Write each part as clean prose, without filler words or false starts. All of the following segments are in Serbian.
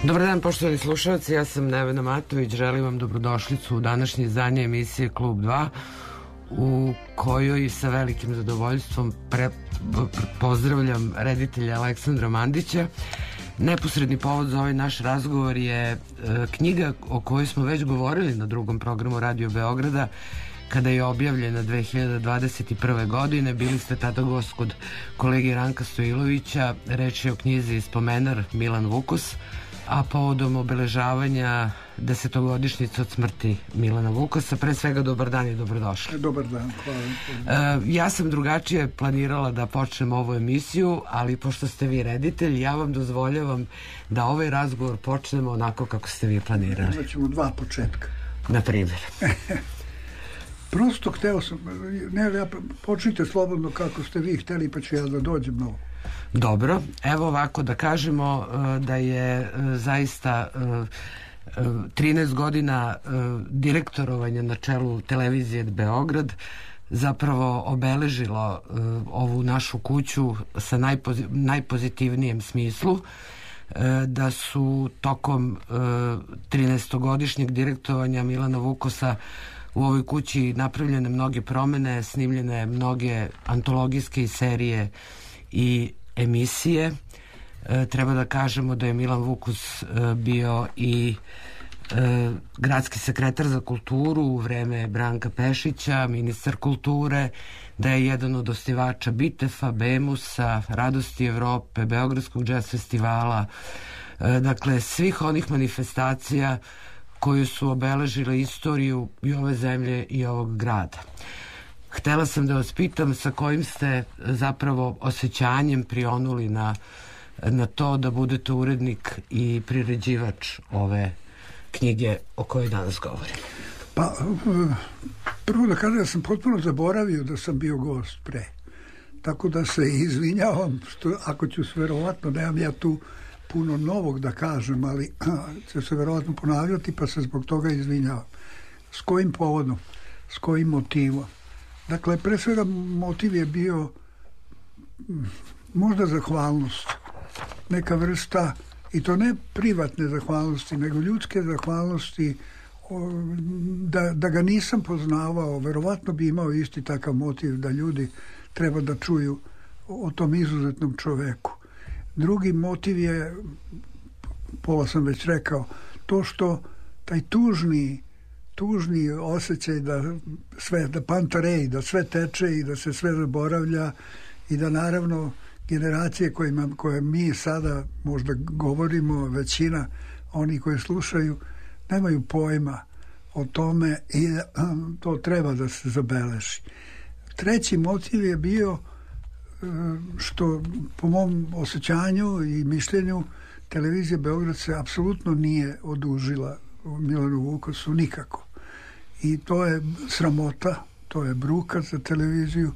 Dobar dan, poštovani slušalci, ja sam Nevena Matović, želim vam dobrodošlicu u današnje izdanje emisije Klub 2, u kojoj sa velikim zadovoljstvom pozdravljam reditelja Aleksandra Mandića. Neposredni povod za ovaj naš razgovor je knjiga o kojoj smo već govorili na drugom programu Radio Beograda, kada je objavljena 2021. godine. Bili ste tada gost kod kolege Ranka Stojilovića. Reč je o knjizi Spomenar Milan Vukos, a povodom obeležavanja 10-godišnjice od smrti Milana Vukosa. Pre svega dobar dan i dobrodošli. Dobar dan, hvala. Ja sam drugačije planirala da počnem ovu emisiju, ali pošto ste vi reditelj, ja vam dozvoljavam da ovaj razgovor počnemo onako kako ste vi planirali. Imaćemo dva početka. Na primjer. Prosto hteo sam, počnite slobodno kako ste vi hteli, pa ću ja da dođem na ovo. Dobro, evo ovako da kažemo da je zaista 13 godina direktorovanja na čelu televizije Beograd zapravo obeležilo ovu našu kuću sa najpozitivnijem smislu, da su tokom 13-godišnjeg direktovanja Milana Vukosa u ovoj kući napravljene mnoge promene, snimljene mnoge antologijske serije i emisije. Treba da kažemo da je Milan Vukos bio i gradski sekretar za kulturu u vreme Branka Pešića, ministar kulture, da je jedan od osnivača Bitefa, Bemusa, Radosti Evrope, Beogradskog džez festivala, dakle svih onih manifestacija koje su obeležile istoriju i ove zemlje i ovog grada. Htela sam da vas pitam sa kojim ste zapravo osjećanjem prionuli na to da budete urednik i priređivač ove knjige o kojoj danas govorim. Pa, prvo da kažem da sam potpuno zaboravio da sam bio gost pre. Tako da se izvinjavam, što ako ću se verovatno, nemam ja tu puno novog da kažem, ali će se verovatno ponavljati, pa se zbog toga izvinjavam. S kojim povodom? S kojim motivom? Dakle, pre svega motiv je bio možda zahvalnost, neka vrsta, i to ne privatne zahvalnosti, nego ljudske zahvalnosti, da ga nisam poznavao, verovatno bi imao isti takav motiv da ljudi treba da čuju o tom izuzetnom čoveku. Drugi motiv je, pola sam već rekao, to što taj tužni osjećaj da pantarej, da sve teče i da se sve zaboravlja i da naravno generacije koje mi sada možda govorimo, većina oni koji slušaju nemaju pojma o tome i to treba da se zabeleži. Treći motiv je bio što po mom osjećanju i mišljenju televizija Beograd se apsolutno nije odužila Milanu Vukosu nikako. I to je sramota, to je bruka za televiziju.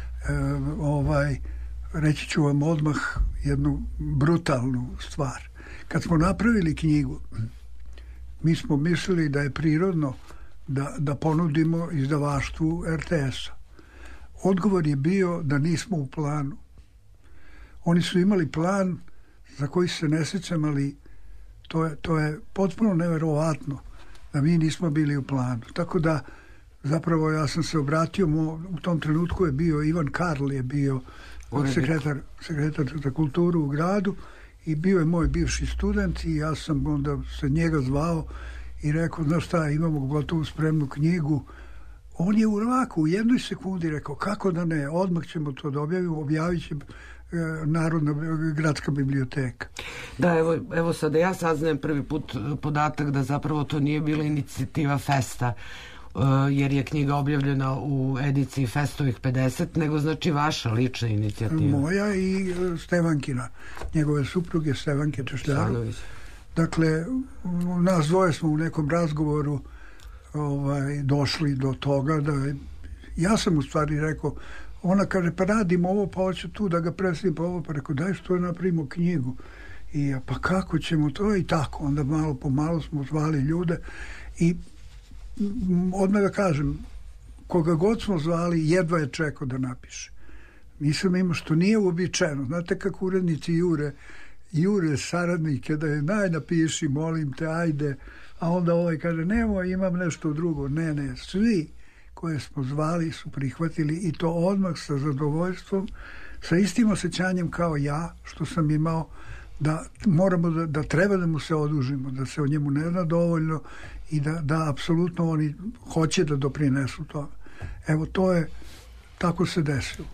Reći ću vam odmah jednu brutalnu stvar. Kad smo napravili knjigu, mi smo mislili da je prirodno da ponudimo izdavaštvu RTS-a. Odgovor je bio da nismo u planu. Oni su imali plan za koji se ne sjećam, ali to je potpuno neverovatno da mi nismo bili u planu. Tako da zapravo ja sam se obratio, u tom trenutku je bio Ivan Karl, je bio sekretar za kulturu u gradu i bio je moj bivši student i ja sam onda se njega zvao i rekao, znaš šta, imamo gotovu spremnu knjigu. On je u jednoj sekundi rekao, kako da ne, odmah ćemo to da objavit će Narodna gradska biblioteka. Da, evo sada ja saznajem prvi put podatak da zapravo to nije bila inicijativa Festa, jer je knjiga objavljena u ediciji Festovih 50, nego znači vaša lična inicijativa. Moja i Stevankina, njegove supruge Stevanke Češljarov. Dakle, nas dvoje smo u nekom razgovoru došli do toga da ja sam u stvari rekao, ona kaže, pa radim ovo, pa hoću tu da ga preslim, pa ovo, pa rekao, daj što napravimo knjigu. I ja, pa kako ćemo to i tako. Onda malo po malo smo zvali ljude i odmah da kažem, koga god smo zvali, jedva je čekao da napiše. Nisam imao, što nije uobičajeno. Znate kako urednici jure jure saradnike da je napiši, molim te, ajde, a onda ovaj kaže, nemoj, imam nešto drugo. Ne, svi koje smo zvali su prihvatili i to odmah sa zadovoljstvom, sa istim osjećanjem kao ja, što sam imao, da moramo da treba da mu se odužimo, da se o njemu ne zna dovoljno i da apsolutno oni hoće da doprinesu to. Evo, to je, tako se desilo.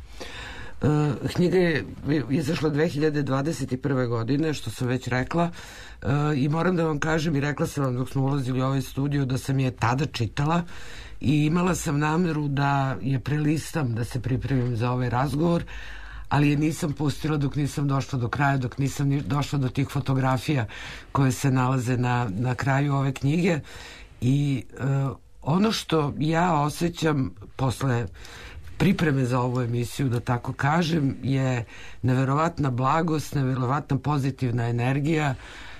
Knjiga je izašla 2021. godine, što sam već rekla, i moram da vam kažem, i rekla sam vam dok smo ulazili u ovaj studio, da sam je tada čitala i imala sam nameru da je prelistam, da se pripremim za ovaj razgovor, ali je nisam pustila dok nisam došla do kraja, dok nisam došla do tih fotografija koje se nalaze na kraju ove knjige. I ono što ja osjećam posle pripreme za ovu emisiju, da tako kažem, je neverovatna blagost, neverovatna pozitivna energija,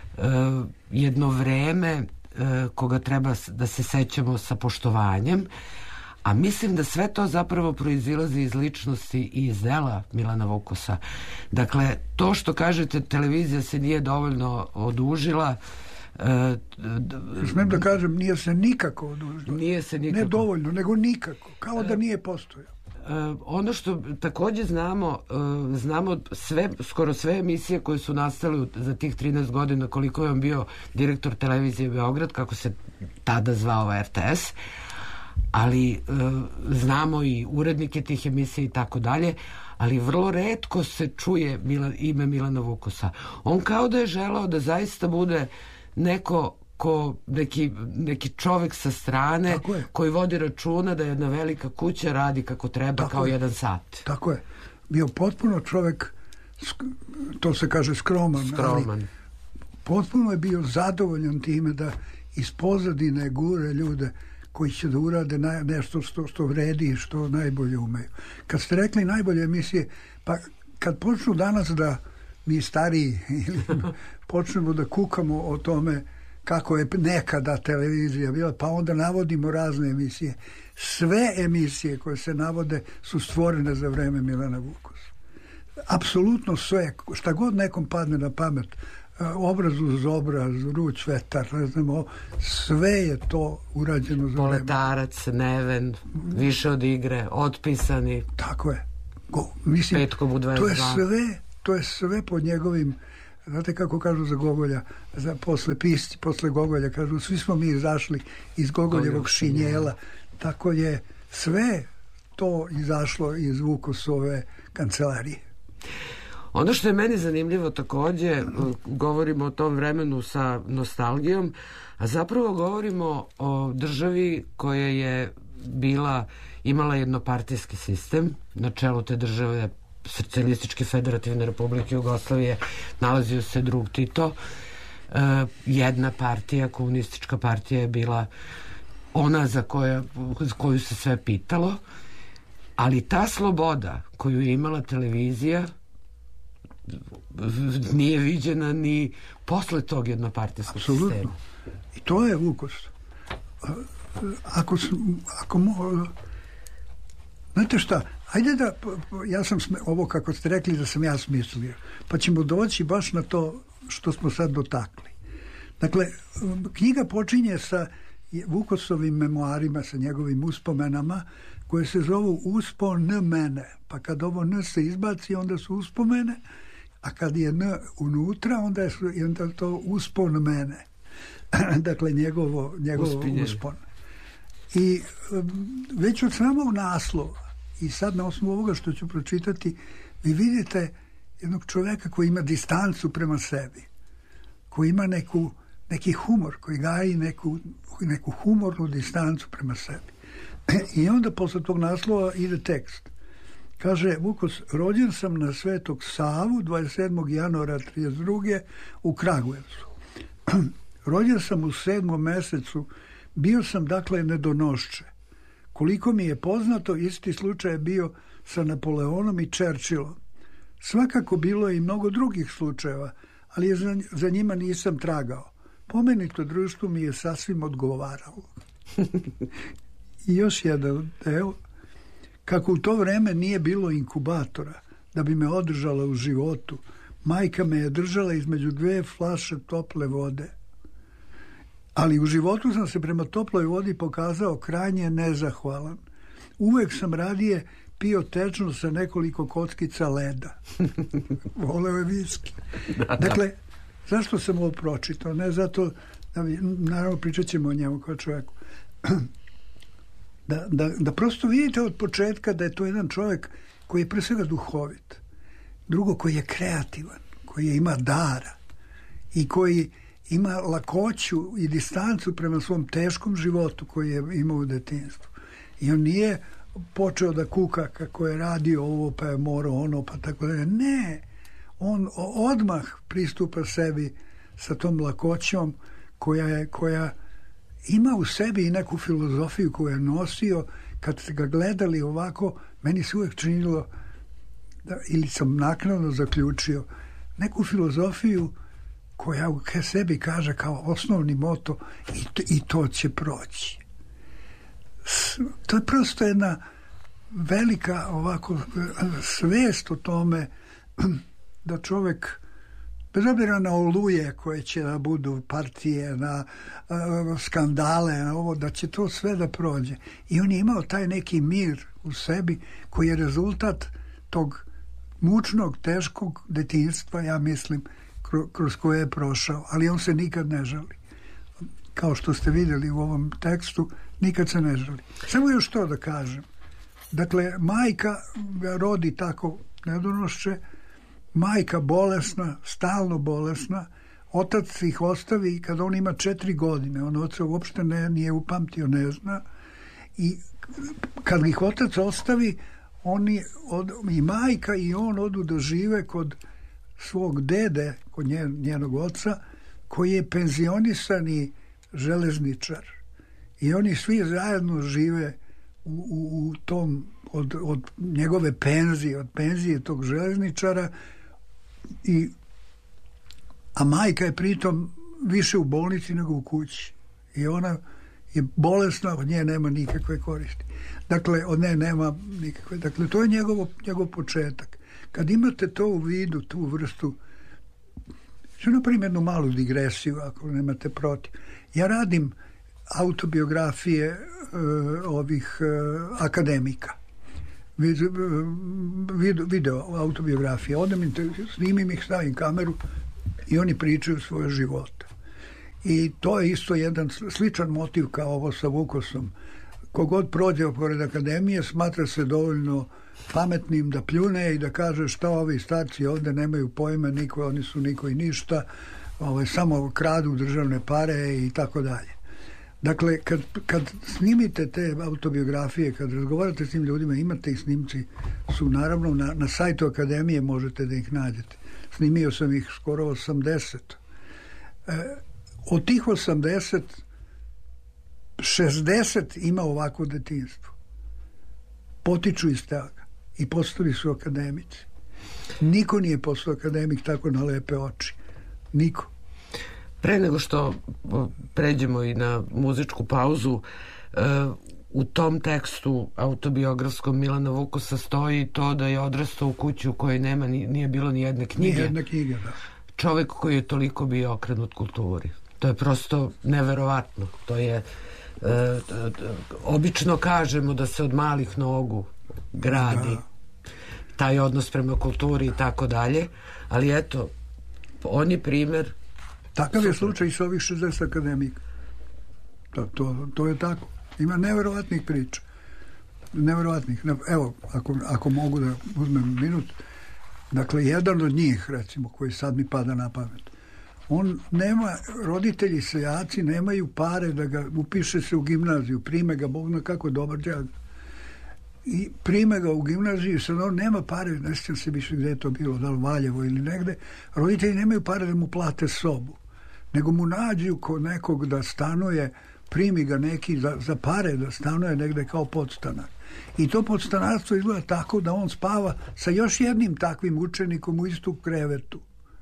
jedno vreme koga treba da se sećamo sa poštovanjem, a mislim da sve to zapravo proizilazi iz ličnosti i iz dela Milana Vukosa. Dakle, to što kažete, televizija se nije dovoljno odužila, smem da kažem, nije se nikako odužila. Nije se nikako. Ne dovoljno, nego nikako, kao da nije postojao. Ono što takođe znamo skoro sve emisije koje su nastale za tih 13 godina koliko je on bio direktor televizije Beograd, kako se tada zvao RTS, ali znamo i urednike tih emisija i tako dalje, ali vrlo retko se čuje ime Milana Vukosa. On kao da je želeo da zaista bude neko neki čovek sa strane koji vodi računa da jedna velika kuća radi kako treba, kao jedan sat. Tako je. Bio potpuno čovek, to se kaže skroman. Ali potpuno je bio zadovoljan time da iz pozadine gure ljude koji će da urade nešto što vredi i što najbolje umeju. Kad ste rekli najbolje emisije, pa kad počnu danas da mi stariji počnemo da kukamo o tome kako je nekada televizija bila, pa onda navodimo razne emisije. Sve emisije koje se navode su stvorene za vreme Milana Vukosa. Apsolutno sve, šta god nekom padne na pamet, obraz uz obraz, ruč vetar, ne znamo, sve je to urađeno za Poletarac, Neven, Više od igre, Otpisani. Tako je. Mislim, Petkom u 22. To je sve pod njegovim, znate kako kažu za Gogolja, posle Gogolja kažu, svi smo mi izašli iz Gogoljevog šinjela. Tako je sve to izašlo iz Vukosove kancelarije. Ono što je meni zanimljivo takođe, govorimo o tom vremenu sa nostalgijom, a zapravo govorimo o državi koja je imala jednopartijski sistem. Na čelu te države Socijalističke federativne republike Jugoslavije nalazio se drug Tito. Jedna partija, komunistička partija, je bila ona za koju se sve pitalo, ali ta sloboda koju je imala televizija nije viđena ni posle tog jednopartijskog sistema. I to je Vukos. Znate šta, ajde da, ja sam ovo kako ste rekli da sam ja smislio, pa ćemo doći baš na to što smo sad dotakli. Dakle, knjiga počinje sa Vukosovim memoarima, sa njegovim uspomenama, koje se zovu Uspon mene. Pa kad ovo N se izbaci, onda su uspomene, a kad je N unutra, onda je to uspon mene. Dakle, njegovo uspon. I već od samog naslova, i sad na osnovu ovoga što ću pročitati, vi vidite jednog čoveka koji ima distancu prema sebi, koji ima neki humor, koji gaji neku humornu distancu prema sebi. I onda posle tog naslova ide tekst. Kaže Vukos, rođen sam na Svetog Savu 27. januara 32. u Kragujevcu. Rođen sam u 7. mesecu, bio sam dakle nedonošče. Koliko mi je poznato, isti slučaj je bio sa Napoleonom i Churchillom. Svakako bilo je i mnogo drugih slučajeva, ali za njima nisam tragao. Pomenito društvo mi je sasvim odgovaralo. I još jedan deo. Kako u to vreme nije bilo inkubatora da bi me održala u životu, Majka me je držala između 2 flaše tople vode. Ali u životu sam se prema toploj vodi pokazao krajnje nezahvalan. Uvek sam radije pio tečno sa nekoliko kockica leda. Voleo je viski. Dakle, zašto sam ovo pročitao? Ne zato, naravno pričat ćemo o njemu kao čovjeku. Da prosto vidite od početka da je to jedan čovjek koji je pre svega duhovit. Drugo, koji je kreativan, koji ima dara i koji ima lakoću i distancu prema svom teškom životu koji je imao u detinjstvu. I on nije počeo da kuka kako je radio ovo, pa je morao ono, pa tako da. Ne, on odmah pristupa sebi sa tom lakoćom koja ima u sebi i neku filozofiju koju je nosio. Kad ste ga gledali ovako, meni se uvijek činilo, ili sam naknadno zaključio, neku filozofiju koja u sebi kaže kao osnovni moto i to će proći. To je prosto jedna velika ovako svest o tome da čovjek, bez obzira na oluje koje će da budu partije, na skandale, na ovo, da će to sve da prođe. I on je imao taj neki mir u sebi koji je rezultat tog mučnog, teškog detinjstva, ja mislim, kroz koje je prošao. Ali on se nikad ne žali. Kao što ste vidjeli u ovom tekstu, nikad se ne žali. Samo još to da kažem. Dakle, majka ga rodi tako nedonošće, majka bolesna, stalno bolesna, otac ih ostavi kada on ima 4 godine. On oca uopšte nije upamtio, ne zna. I kad ih otac ostavi, i majka i on odu da žive kod svog dede, kod njenog oca, koji je penzionisani železničar. I oni svi zajedno žive u tom, od njegove penzije, od penzije tog železničara, a majka je pritom više u bolnici nego u kući. I ona je bolesna, od nje nema nikakve koristi. Dakle, od nje nema nikakve. Dakle, to je njegov početak. Kad imate to u vidu, tu vrstu, ću napravim jednu malu digresiju, ako nemate protiv. Ja radim autobiografije ovih akademika. Video autobiografije. Odem, snimim ih, stavim kameru i oni pričaju svoje živote. I to je isto jedan sličan motiv kao ovo sa Vukosom. Kogod prođe pored akademije smatra se dovoljno pametnim da pljune i da kaže šta ovi starci ovdje nemaju pojma, oni su niko i ništa, samo kradu državne pare i tako dalje. Dakle, kad snimite te autobiografije, kad razgovarate s tim ljudima, imate ih snimci, su naravno na sajtu akademije, možete da ih nađete. Snimio sam ih skoro 80. Od tih 80, 60 ima ovako detinjstvo. Potiču iz toga i postali su akademici. Niko nije postao akademik tako na lepe oči. Niko. Pre nego što pređemo i na muzičku pauzu, u tom tekstu autobiografskom Milana Vukosa stoji to da je odrastao u kući u kojoj nije bilo ni jedne knjige. Ni jedne knjige, da. Čovjek koji je toliko bio okrenut kulturi. To je prosto neverovatno. To je obično kažemo da se od malih nogu gradi taj odnos prema kulturi i tako dalje, ali eto, on je primjer. Takav je slučaj i s ovih 60 akademika. To je tako. Ima neverovatnih priča. Neverovatnih. Evo, ako mogu da uzmem minut. Dakle, jedan od njih, recimo, koji sad mi pada na pamet, on nema, roditelji seljaci nemaju pare da ga upiše se u gimnaziju, prime ga, Bog zna kako dobar đak. I prime ga u gimnaziju, sad on nema pare, ne sjećam se više gdje je to bilo, da li Valjevo ili negde, roditelji nemaju pare da mu plate sobu, nego mu nađu kod nekog da stanuje, primi ga neki za pare da stanuje negde kao podstanar. I to podstanarstvo izgleda tako da on spava sa još jednim takvim učenikom u istu krevetu.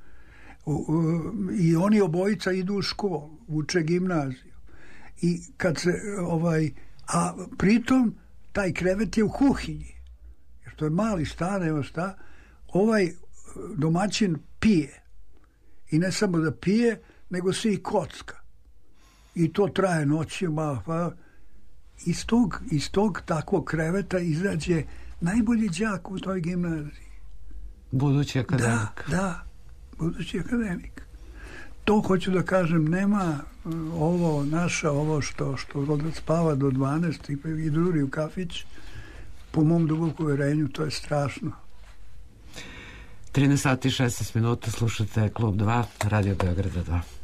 I oni obojica idu u školu, uče gimnaziju. I kad se, a pritom taj krevet je u kuhinji. Jer to je mali stan, evo šta, domaćin pije. I ne samo da pije, nego se i kocka. I to traje noćima. Pa iz tog takvog kreveta izađe najbolji đak u toj gimnaziji. Budući akademik. Da, budući akademik. To hoću da kažem, nema ovo što spava do 12 i duri u kafić, po mom duboku uverenju, to je strašno. 13 sati i 16 minuta, slušate Klub 2, Radio Beograda 2.